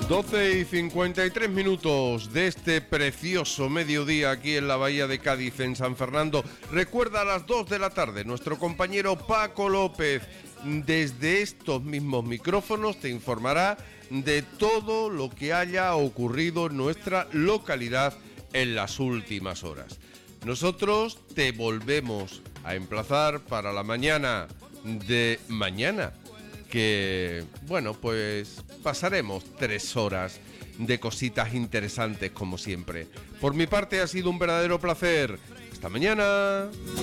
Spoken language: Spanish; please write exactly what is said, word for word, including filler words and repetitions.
doce y cincuenta y tres minutos de este precioso mediodía aquí en la Bahía de Cádiz, en San Fernando. Recuerda, a las dos de la tarde, nuestro compañero Paco López, desde estos mismos micrófonos, te informará de todo lo que haya ocurrido en nuestra localidad en las últimas horas. Nosotros te volvemos a emplazar para la mañana de mañana, que, bueno, pues pasaremos tres horas de cositas interesantes como siempre. Por mi parte ha sido un verdadero placer. Hasta mañana.